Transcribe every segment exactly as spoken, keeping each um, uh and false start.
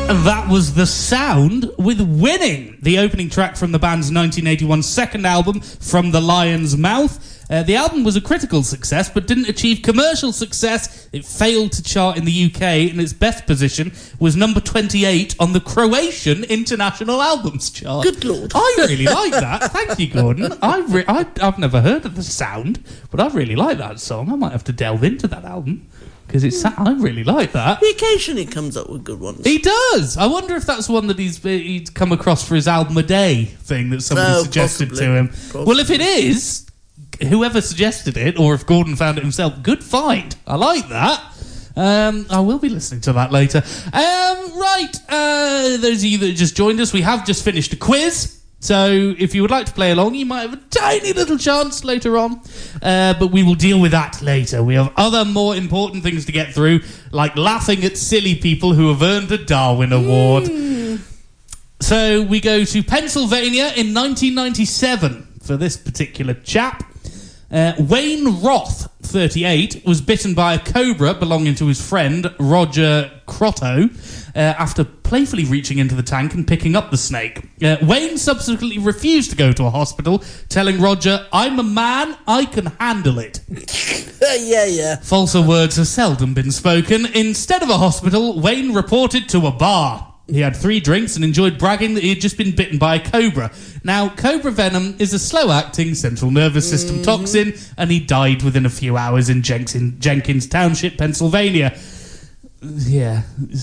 That was The Sound with Winning, the opening track from the band's nineteen eighty-one second album, From the Lion's Mouth. Uh, the album was a critical success, but didn't achieve commercial success. It failed to chart in the U K, and its best position was number twenty-eight on the Croatian International Albums chart. Good Lord. I really like that. Thank you, Gordon. I re- I, I've never heard of The Sound, but I really like that song. I might have to delve into that album, because it's I really like that. He occasionally comes up with good ones. He does. I wonder if that's one that he's he'd come across for his album a day thing that somebody Oh, suggested possibly. to him. Possibly. Well, if it is, whoever suggested it, or if Gordon found it himself, good find. I like that. Um, I will be listening to that later. Um, right, uh, those of you that just joined us, we have just finished a quiz. So if you would like to play along, you might have a tiny little chance later on. Uh, but we will deal with that later. We have other more important things to get through, like laughing at silly people who have earned a Darwin Award. Mm. So we go to Pennsylvania in nineteen ninety-seven for this particular chap. Uh, Wayne Roth, thirty-eight, was bitten by a cobra belonging to his friend Roger Crotto uh, after playfully reaching into the tank and picking up the snake. Uh, Wayne subsequently refused to go to a hospital, telling Roger, "I'm a man, I can handle it." yeah, yeah. Falser words have seldom been spoken. Instead of a hospital, Wayne reported to a bar. He had three drinks and enjoyed bragging that he had just been bitten by a cobra. Now, cobra venom is a slow-acting central nervous system mm-hmm. toxin, and he died within a few hours in Jenkins, Jenkins Township, Pennsylvania. Yeah.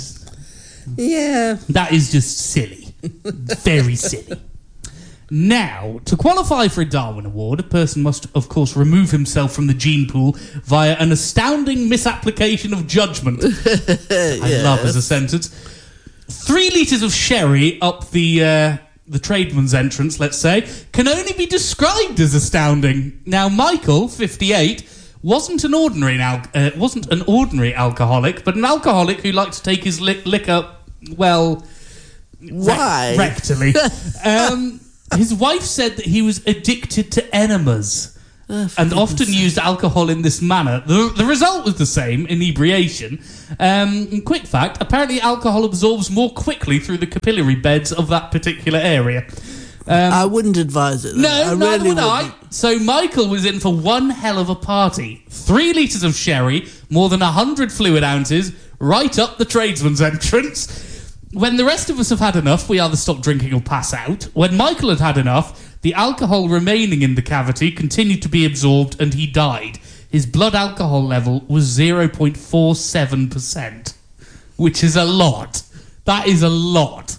Yeah. That is just silly. Very silly. Now, to qualify for a Darwin Award, a person must, of course, remove himself from the gene pool via an astounding misapplication of judgment. yes. I love as a sentence. Three litres of sherry up the uh, the tradesman's entrance, let's say, can only be described as astounding. Now, Michael, fifty-eight, wasn't an ordinary al- uh, wasn't an ordinary alcoholic, but an alcoholic who liked to take his li- liquor, well, why re- rectally. um, his wife said that he was addicted to enemas. Oh, and often used alcohol in this manner. The, the result was the same, inebriation. Um, quick fact, apparently alcohol absorbs more quickly through the capillary beds of that particular area. Um, I wouldn't advise it. Though. No, I neither really would I. wouldn't. So Michael was in for one hell of a party. Three litres of sherry, more than a hundred fluid ounces, right up the tradesman's entrance. When the rest of us have had enough, we either stop drinking or pass out. When Michael had had enough, the alcohol remaining in the cavity continued to be absorbed and he died. His blood alcohol level was zero point four seven percent, which is a lot. That is a lot.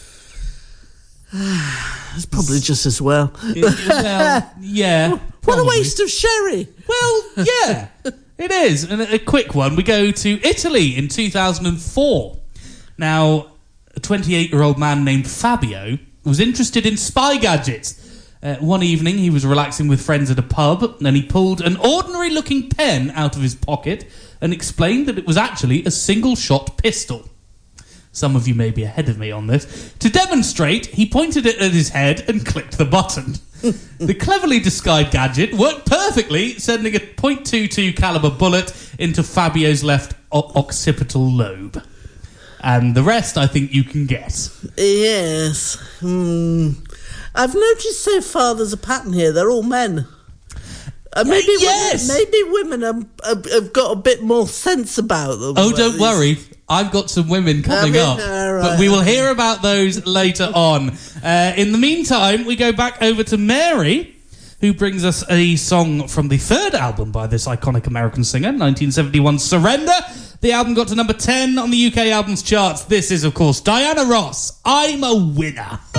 It's probably just as well. Well, yeah. What probably. a waste of sherry. Well, yeah, it is. And a quick one, we go to Italy in two thousand four. Now, a twenty-eight-year-old man named Fabio was interested in spy gadgets. Uh, one evening, he was relaxing with friends at a pub, and he pulled an ordinary-looking pen out of his pocket and explained that it was actually a single-shot pistol. Some of you may be ahead of me on this. To demonstrate, he pointed it at his head and clicked the button. The cleverly disguised gadget worked perfectly, sending a point two two caliber bullet into Fabio's left o- occipital lobe. And the rest, I think you can guess. Yes. Hmm. I've noticed so far there's a pattern here. They're all men. Uh, maybe yes! women, maybe women have, have, have got a bit more sense about them. Oh, don't worry. I've got some women coming I mean, up. uh, right. But we will hear about those later on. Uh, in the meantime, we go back over to Mary, who brings us a song from the third album by this iconic American singer, nineteen seventy-one Surrender. The album got to number ten on the U K albums charts. This is, of course, Diana Ross, I'm a Winner.